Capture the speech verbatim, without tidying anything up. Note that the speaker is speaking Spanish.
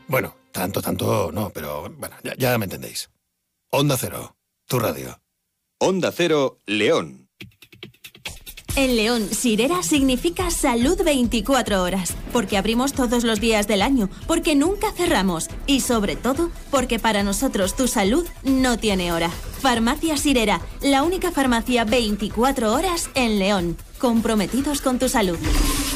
Bueno, tanto, tanto no, pero bueno, ya, ya me entendéis. Onda Cero, tu radio. Onda Cero, León. En León, Sirera significa salud veinticuatro horas, porque abrimos todos los días del año, porque nunca cerramos y sobre todo, porque para nosotros tu salud no tiene hora. Farmacia Sirera, la única farmacia veinticuatro horas en León, comprometidos con tu salud.